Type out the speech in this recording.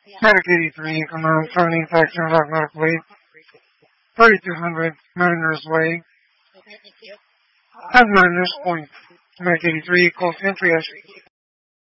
Medic 83, confirmed 17 Faction Magnetic Way, 3200 Mariners Way, at Mariners Point. Medic 83, close entry exit.